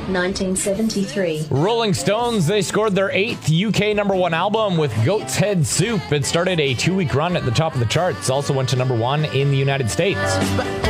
1973. Rolling Stones, they scored their 8th UK #1 album with Goat's Head Soup. It started a 2-week run at the top of the charts. Also went to #1 in the United States.